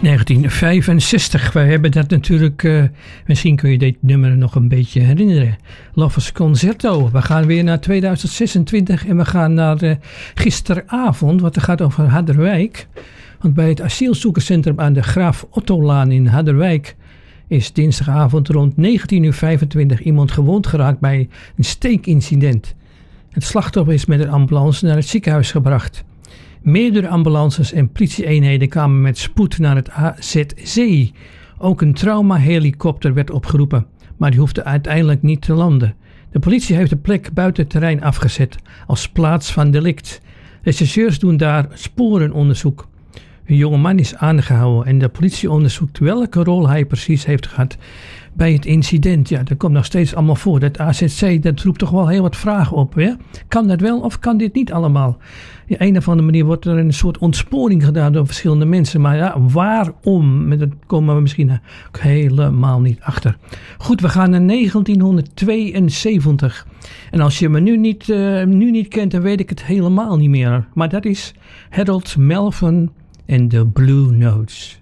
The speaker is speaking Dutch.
1965, wij hebben dat natuurlijk, misschien kun je dit nummer nog een beetje herinneren. Lovers Concerto. We gaan weer naar 2026 en we gaan naar gisteravond, wat er gaat over Harderwijk. Want bij het asielzoekerscentrum aan de Graaf Ottolaan in Harderwijk is dinsdagavond rond 19:25 iemand gewond geraakt bij een steekincident. Het slachtoffer is met een ambulance naar het ziekenhuis gebracht. Meerdere ambulances en politieeenheden kwamen met spoed naar het AZC. Ook een traumahelikopter werd opgeroepen, maar die hoefde uiteindelijk niet te landen. De politie heeft de plek buiten het terrein afgezet als plaats van delict. Rechercheurs doen daar sporenonderzoek. Een jonge man is aangehouden en de politie onderzoekt welke rol hij precies heeft gehad bij het incident. Ja, dat komt nog steeds allemaal voor. Dat AZC, dat roept toch wel heel wat vragen op. Hè? Kan dat wel of kan dit niet allemaal? Op een of andere manier wordt er een soort ontsporing gedaan door verschillende mensen. Maar ja, waarom? Dat komen we misschien helemaal niet achter. Goed, we gaan naar 1972. En als je me nu niet kent, dan weet ik het helemaal niet meer. Maar dat is Harold Melvin en de Blue Notes.